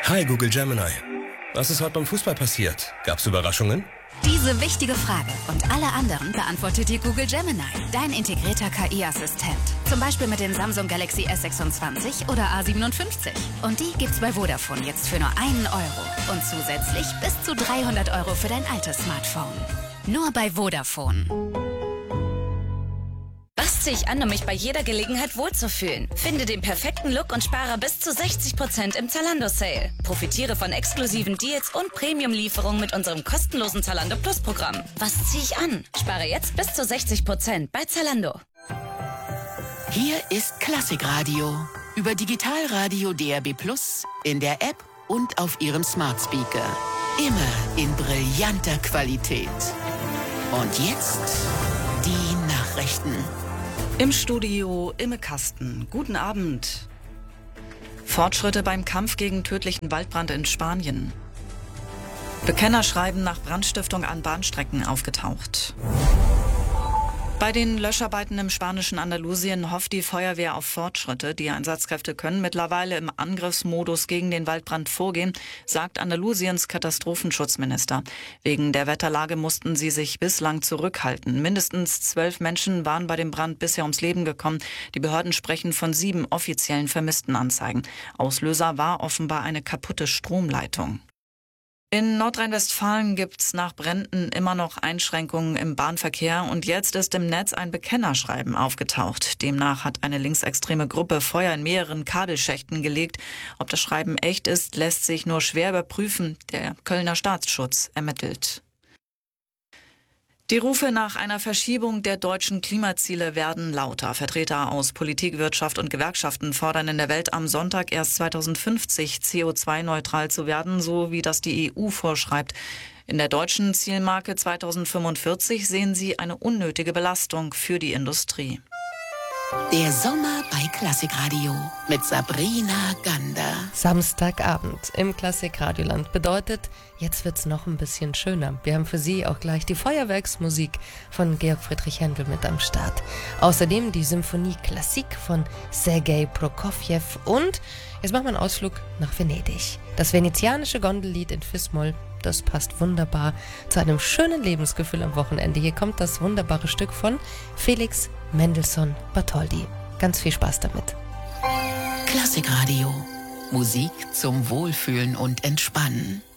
Hi Google Gemini. Was ist heute beim Fußball passiert? Gab's Überraschungen? Diese wichtige Frage und alle anderen beantwortet dir Google Gemini, dein integrierter KI-Assistent. Zum Beispiel mit den Samsung Galaxy S26 oder A57. Und die gibt's bei Vodafone jetzt für nur 1 Euro. Und zusätzlich bis zu 300 Euro für dein altes Smartphone. Nur bei Vodafone. Was ziehe ich an, um mich bei jeder Gelegenheit wohlzufühlen? Finde den perfekten Look und spare bis zu 60% im Zalando-Sale. Profitiere von exklusiven Deals und Premium-Lieferungen mit unserem kostenlosen Zalando Plus-Programm. Was ziehe ich an? Spare jetzt bis zu 60% bei Zalando. Hier ist Klassikradio. Über Digitalradio DAB+, in der App und auf Ihrem Smart Speaker. Immer in brillanter Qualität. Und jetzt die Nachrichten. Im Studio Imme Kasten. Guten Abend. Fortschritte beim Kampf gegen tödlichen Waldbrand in Spanien. Bekennerschreiben nach Brandstiftung an Bahnstrecken aufgetaucht. Bei den Löscharbeiten im spanischen Andalusien hofft die Feuerwehr auf Fortschritte. Die Einsatzkräfte können mittlerweile im Angriffsmodus gegen den Waldbrand vorgehen, sagt Andalusiens Katastrophenschutzminister. Wegen der Wetterlage mussten sie sich bislang zurückhalten. Mindestens 12 Menschen waren bei dem Brand bisher ums Leben gekommen. Die Behörden sprechen von 7 offiziellen Vermisstenanzeigen. Auslöser war offenbar eine kaputte Stromleitung. In Nordrhein-Westfalen gibt's nach Bränden immer noch Einschränkungen im Bahnverkehr und jetzt ist im Netz ein Bekennerschreiben aufgetaucht. Demnach hat eine linksextreme Gruppe Feuer in mehreren Kabelschächten gelegt. Ob das Schreiben echt ist, lässt sich nur schwer überprüfen. Der Kölner Staatsschutz ermittelt. Die Rufe nach einer Verschiebung der deutschen Klimaziele werden lauter. Vertreter aus Politik, Wirtschaft und Gewerkschaften fordern in der Welt am Sonntag erst 2050 CO2-neutral zu werden, so wie das die EU vorschreibt. In der deutschen Zielmarke 2045 sehen sie eine unnötige Belastung für die Industrie. Der Sommer bei Klassikradio mit Sabrina Gander. Samstagabend im Klassikradioland bedeutet, jetzt wird's noch ein bisschen schöner. Wir haben für Sie auch gleich die Feuerwerksmusik von Georg Friedrich Händel mit am Start. Außerdem die Symphonie Klassik von Sergei Prokofjew und jetzt machen wir einen Ausflug nach Venedig. Das venezianische Gondellied in Fis-Moll, das passt wunderbar zu einem schönen Lebensgefühl am Wochenende. Hier kommt das wunderbare Stück von Felix Mendelssohn Bartholdy. Ganz viel Spaß damit. Klassikradio. Musik zum Wohlfühlen und Entspannen.